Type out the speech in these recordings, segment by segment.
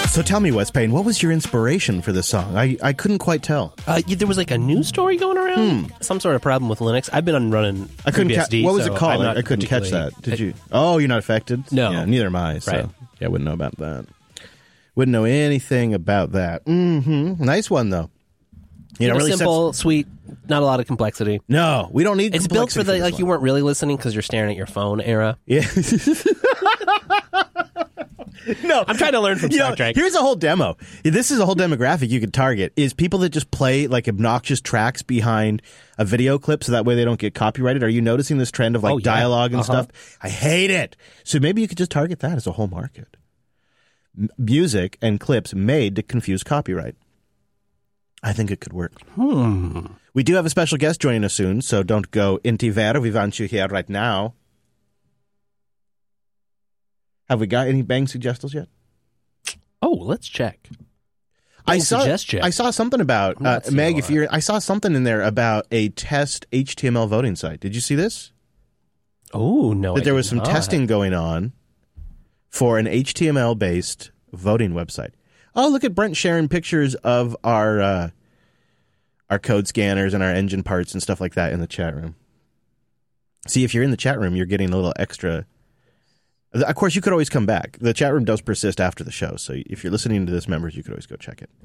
So tell me, Wes Payne, what was your inspiration for this song? I couldn't quite tell. There was like a news story going around. Some sort of problem with Linux. I've been running I couldn't FreeBSD. what was so it called? I'm not I couldn't catch particularly- that. Did you? Oh, you're not affected? No. Yeah, neither am I. So Right. yeah, I wouldn't know about that. Wouldn't know anything about that. Mm-hmm. Nice one, though. You know, really simple, sweet, not a lot of complexity. No, we don't need It's built for complexity the this like you one. weren't really listening because you're staring at your phone era. Yeah. No, I'm trying to learn from Star Trek. Here's a whole demo. This is a whole demographic you could target, is people that just play like obnoxious tracks behind a video clip so that way they don't get copyrighted. Are you noticing this trend of like Oh, yeah. dialogue and Uh-huh. stuff? I hate it. So maybe you could just target that as a whole market. Music and clips made to confuse copyright. I think it could work. We do have a special guest joining us soon, so don't go intiver. We want you here right now. Have we got any bang suggestions yet? Oh, let's check. I Bang saw suggestion. I saw something about I'm not seeing Meg. a If lot. you're, I saw something in there about a test HTML voting site. Did you see this? Oh no, That I there did was some not. testing going on for an HTML based voting website. Oh, look at Brent sharing pictures of our code scanners and our engine parts and stuff like that in the chat room. See, if you're in the chat room, you're getting a little extra. Of course, you could always come back. The chat room does persist after the show, so if you're listening to this, members, you could always go check it.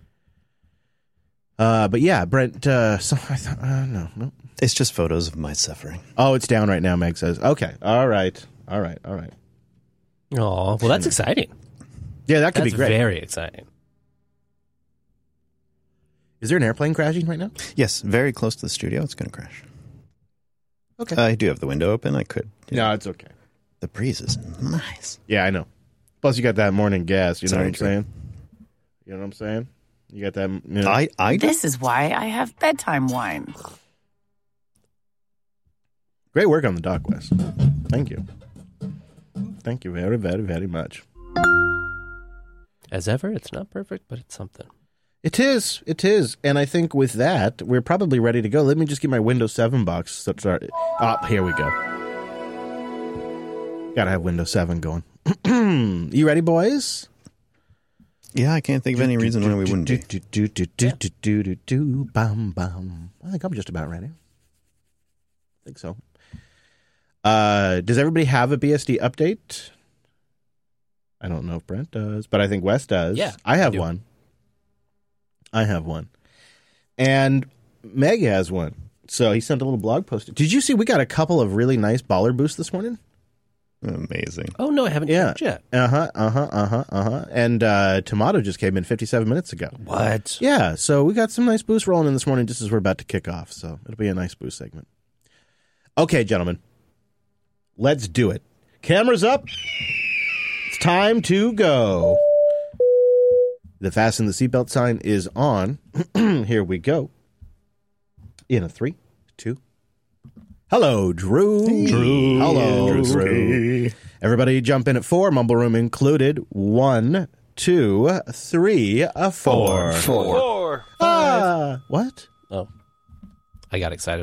But yeah, Brent. I thought, no. It's just photos of my suffering. Oh, it's down right now. Meg says, "Okay, all right. Oh, well, that's exciting. Yeah, that could That's be great. very exciting. Is there an airplane crashing right now? Yes, very close to the studio. It's going to crash. Okay. I do have the window open. I could. No, it's okay. The breeze is nice. Yeah, I know. Plus, you got that morning gas. You know Sorry, what I'm Drew. saying? You know what I'm saying? You got that. You know. I This is why I have bedtime wine. Great work on the dock, Wes. Thank you. Thank you very, very, very much. As ever, it's not perfect, but it's something. It is. It is. And I think with that, we're probably ready to go. Let me just get my Windows 7 box. Here we go. Gotta have Windows 7 going. You ready, boys? Yeah, I can't think of any reason why we wouldn't be. Bam, bam. I think I'm just about ready. I think so. Does everybody have a BSD update? I don't know if Brent does, but I think Wes does. Yeah, I have do. one. And Meg has one. So he sent a little blog post. Did you see we got a couple of really nice baller boosts this morning? Amazing. Oh no, I haven't checked yet. And Tomato just came in 57 minutes ago. What? Yeah, so we got some nice boosts rolling in this morning just as we're about to kick off. So it'll be a nice boost segment. Okay, gentlemen. Let's do it. Cameras up. It's time to go. The fasten the seatbelt sign is on. Here we go. In a 3, 2. Hello, Drew. Drew. Hello, Drewski. Drew. Everybody jump in at 4, Mumble Room included. 1, 2, 3, 4. Four. What? Oh, I got excited.